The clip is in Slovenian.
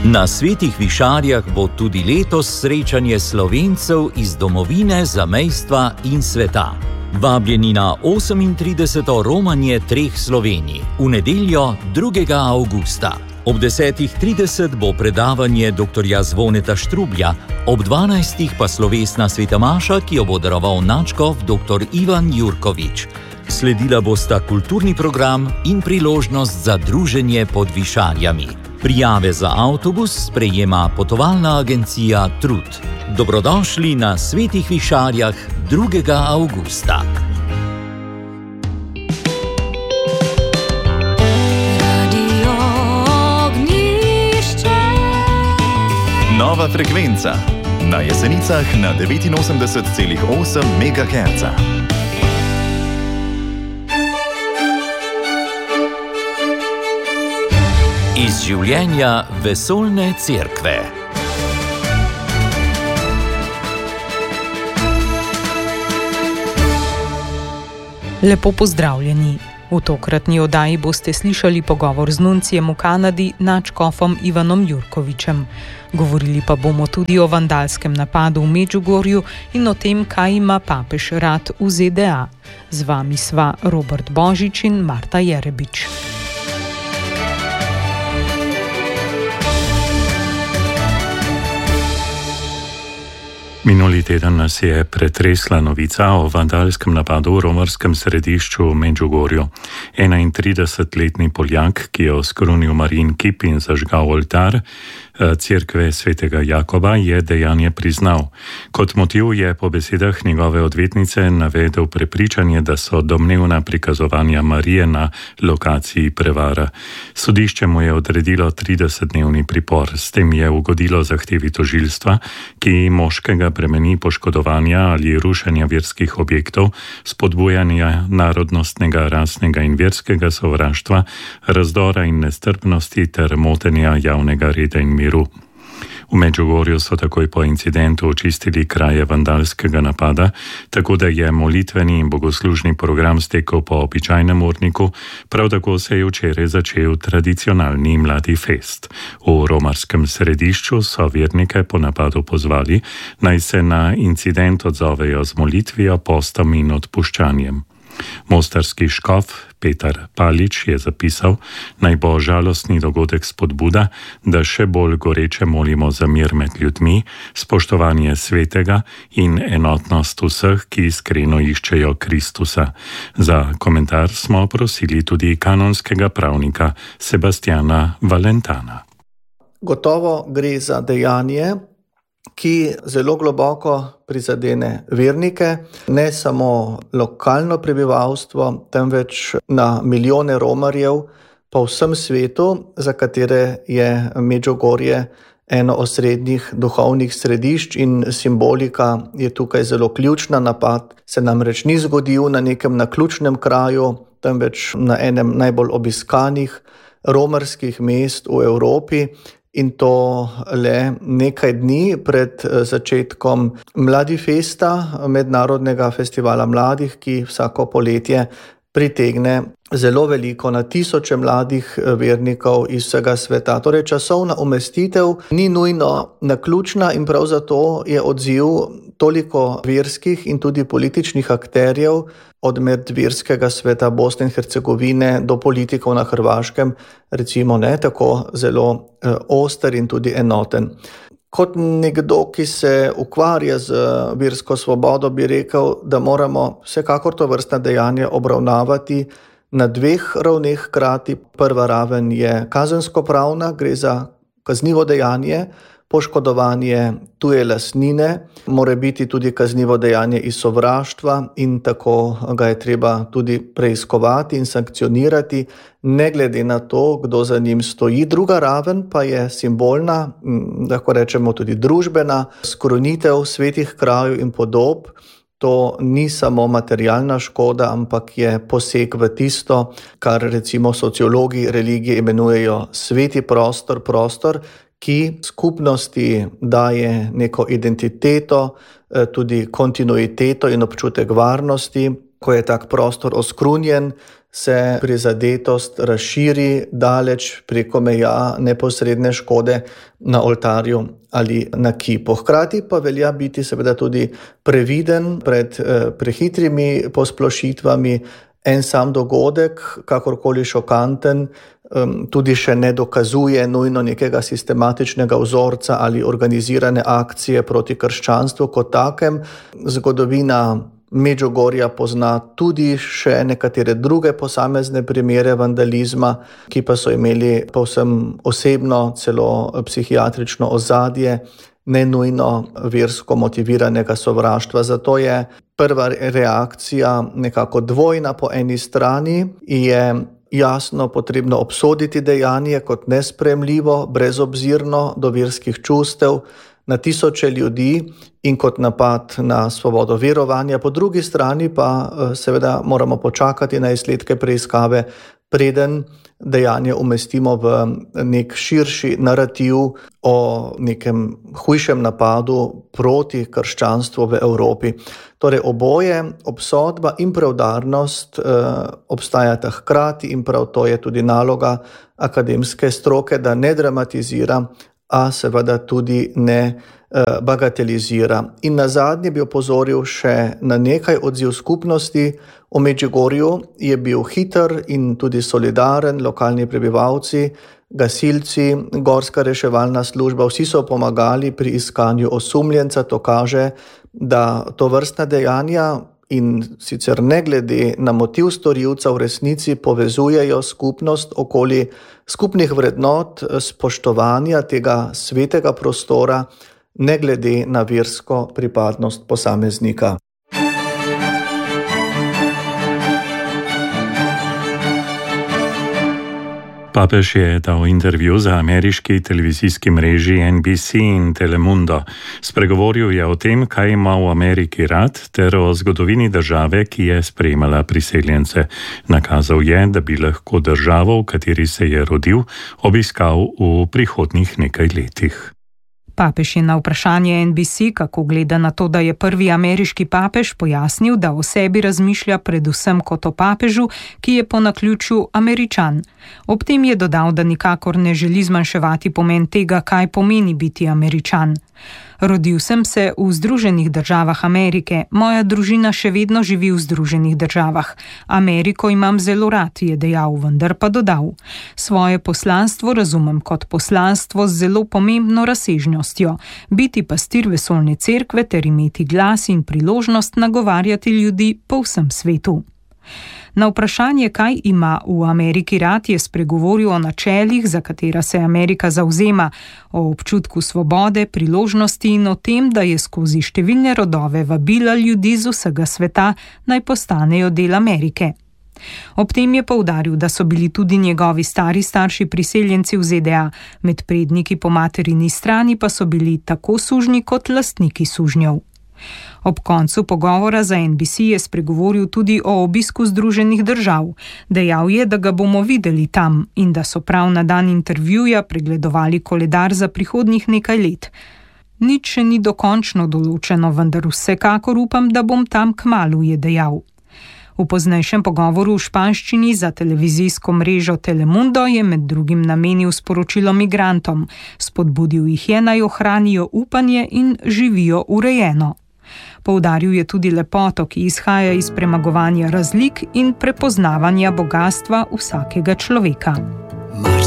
Na Svetih Višarjah bo tudi letos srečanje Slovencev iz domovine, zamejstva in sveta. Vabljeni na 38. romanje treh Slovenij v nedeljo 2. avgusta. Ob 10.30 bo predavanje dr. Zvoneta Štrublja, ob 12. pa slovesna sveta maša, ki jo bo daroval nadškof dr. Ivan Jurkovič. Sledila bosta kulturni program in priložnost za druženje pod Višarjami. Prijave za avtobus sprejema potovalna agencija Trud. Dobrodošli na Svetih Višarjah 2. avgusta. Nova frekvenca na Jesenicah na 89,8 MHz. Iz življenja vesoljne cerkve. Lepo pozdravljeni. V tokratni oddaji boste slišali pogovor z nuncijem v Kanadi, nadškofom Ivanom Jurkovičem. Govorili pa bomo tudi o vandalskem napadu v Medžugorju in o tem, kaj ima papež rad v ZDA. Z vami sva Robert Božič in Marta Jerebič. Minuli teden nas je pretresla novica o vandalskem napadu v romarskem središču v Medžugorju. 31-letni Poljak, ki je oskrunil Marijin kip in zažgal oltar cerkve svetega Jakoba, je dejanje priznal. Kot motiv je po besedah njegove odvetnice navedel prepričanje, da so domnevna prikazovanja Marije na lokaciji prevara. Sodišče mu je odredilo 30-dnevni pripor. S tem je ugodilo zahtevi tožilstva, ki moškega bremeni poškodovanja ali rušenja verskih objektov, spodbujanja narodnostnega, rasnega in verskega sovraštva, razdora in nestrpnosti ter motenja javnega reda in miru. V Medžugorju so takoj po incidentu očistili kraje vandalskega napada, tako da je molitveni in bogoslužni program stekel po običajnem urniku, prav tako se je včeraj začel tradicionalni mladi fest. V romarskem središču so vernike po napadu pozvali, naj se na incident odzovejo z molitvijo, postom in odpuščanjem. Mostarski škof Petar Palič je zapisal, naj bo žalostni dogodek spodbuda, da še bolj goreče molimo za mir med ljudmi, spoštovanje svetega in enotnost vseh, ki iskreno iščejo Kristusa. Za komentar smo prosili tudi kanonskega pravnika Sebastiana Valentana. Gotovo gre za dejanje, ki zelo globoko prizadene vernike, ne samo lokalno prebivalstvo, temveč na milijone romarjev po vsem svetu, za katere je Medžugorje eno osrednjih duhovnih središč in simbolika je tukaj zelo ključna. Napad se namreč ni zgodil na nekem naključnem kraju, temveč na enem najbolj obiskanih romarskih mest v Evropi. In to le nekaj dni pred začetkom Mladifesta, mednarodnega festivala mladih, ki vsako poletje pritegne zelo veliko, na tisoče mladih vernikov iz vsega sveta. Torej, časovna umestitev ni nujno naključna in prav zato je odziv toliko verskih in tudi političnih akterjev od medverskega sveta Bosne in Hercegovine do politikov na Hrvaškem, recimo ne tako zelo oster in tudi enoten. Kot nekdo, ki se ukvarja z versko svobodo, bi rekel, da moramo vsekakor to vrstna dejanja obravnavati na dveh ravneh hkrati. Prva raven je kazenskopravna, gre za kaznivo dejanje, poškodovanje tuje lastnine, more biti tudi kaznivo dejanje iz sovraštva in tako ga je treba tudi preiskovati in sankcionirati, ne glede na to, kdo za njim stoji. Druga raven pa je simbolna, lahko rečemo tudi družbena, skrunitev svetih krajev in podob. To ni samo materialna škoda, ampak je poseg v tisto, kar recimo sociologi religije imenujejo sveti prostor, ki skupnosti daje neko identiteto, tudi kontinuiteto in občutek varnosti. ko je tak prostor oskrunjen, se prizadetost razširi daleč preko meja neposredne škode na oltarju ali na kipu. Hkrati pa velja biti seveda tudi previden pred prehitrimi posplošitvami. En sam dogodek, kakorkoli šokanten, tudi še ne dokazuje nujno nekega sistematičnega vzorca ali organizirane akcije proti krščanstvu kot takem. Zgodovina Medžugorja pozna tudi še nekatere druge posamezne primere vandalizma, ki pa so imeli povsem osebno, celo psihiatrično ozadje, ne nujno versko motiviranega sovraštva. Zato je prva reakcija nekako dvojna. Po eni strani je jasno potrebno obsoditi dejanje kot nesprejemljivo, brezobzirno do verskih čustev na tisoče ljudi in kot napad na svobodo verovanja. Po drugi strani pa seveda moramo počakati na izsledke preiskave, preden dejanje umestimo v nek širši narativ o nekem hujšem napadu proti krščanstvu v Evropi. Torej oboje, obsodba in preudarnost, obstajata hkrati in prav to je tudi naloga akademske stroke, da ne dramatizira, a seveda tudi ne bagatelizira. In nazadnje bi opozoril še na nekaj. Odziv skupnosti v Medžugorju je bil hiter in tudi solidaren. Lokalni prebivalci, gasilci, gorska reševalna služba, vsi so pomagali pri iskanju osumljenca. To kaže, da tovrstna dejanja in sicer ne glede na motiv storilca v resnici povezujejo skupnost okoli skupnih vrednot spoštovanja tega svetega prostora, ne glede na versko pripadnost posameznika. Papež je dal intervju za ameriški televizijski mreži NBC in Telemundo. Spregovoril je o tem, kaj ima v Ameriki rad, ter o zgodovini države, ki je sprejemala priseljence. Nakazal je, da bi lahko državo, v kateri se je rodil, obiskal v prihodnjih nekaj letih. Papež je na vprašanje NBC, kako gleda na to, da je prvi ameriški papež, pojasnil, da o sebi razmišlja predvsem kot o papežu, ki je po naključju Američan. Ob tem je dodal, da nikakor ne želi zmanjševati pomen tega, kaj pomeni biti Američan. Rodil sem se v Združenih državah Amerike, moja družina še vedno živi v Združenih državah. Ameriko imam zelo rad, je dejal, vendar pa dodal. Svoje poslanstvo razumem kot poslanstvo z zelo pomembno razsežnostjo, biti pastir vesoljne cerkve ter imeti glas in priložnost nagovarjati ljudi po vsem svetu. Na vprašanje, kaj ima v Ameriki rad, je spregovoril o načelih, za katera se Amerika zavzema, o občutku svobode, priložnosti in o tem, da je skozi številne rodove vabila ljudi z vsega sveta, naj postanejo del Amerike. Ob tem je poudaril, da so bili tudi njegovi stari starši priseljenci v ZDA, med predniki po materini strani pa so bili tako sužnji kot lastniki sužnjev. Ob koncu pogovora za NBC je spregovoril tudi o obisku Združenih držav. Dejal je, da ga bomo videli tam in da so prav na dan intervjuja pregledovali koledar za prihodnjih nekaj let. Nič še ni dokončno določeno, vendar vsekakor upam, da bom tam kmalu, je dejal. V poznejšem pogovoru v španščini za televizijsko mrežo Telemundo je med drugim namenil sporočilo migrantom. Spodbudil jih je, naj ohranijo upanje in živijo urejeno. Poudaril je tudi lepoto, ki izhaja iz premagovanja razlik in prepoznavanja bogastva vsakega človeka.